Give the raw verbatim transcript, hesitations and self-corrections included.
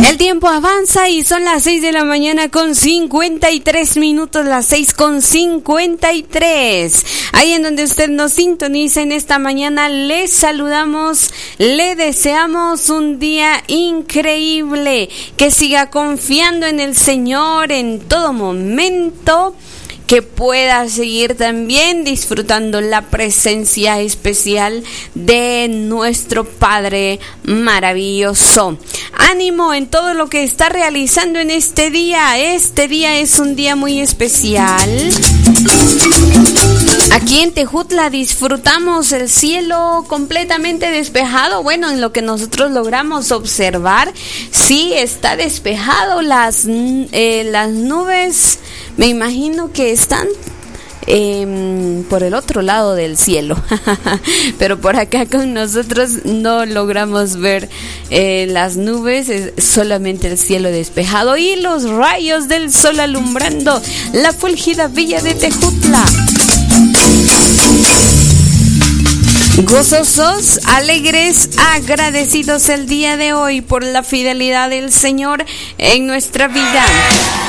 El tiempo avanza y son las seis de la mañana con cincuenta y tres minutos, las seis con cincuenta y tres. Ahí en donde usted nos sintoniza en esta mañana, le saludamos, le deseamos un día increíble, que siga confiando en el Señor en todo momento, que pueda seguir también disfrutando la presencia especial de nuestro Padre maravilloso. Ánimo en todo lo que está realizando en este día. Este día es un día muy especial. Aquí en Tejutla disfrutamos el cielo completamente despejado. Bueno, en lo que nosotros logramos observar, sí está despejado. Las, eh, las nubes, me imagino que están eh, por el otro lado del cielo. Pero por acá con nosotros no logramos ver eh, las nubes, es solamente el cielo despejado y los rayos del sol alumbrando la fulgida villa de Tejutla. Gozosos, alegres, agradecidos el día de hoy por la fidelidad del Señor en nuestra vida.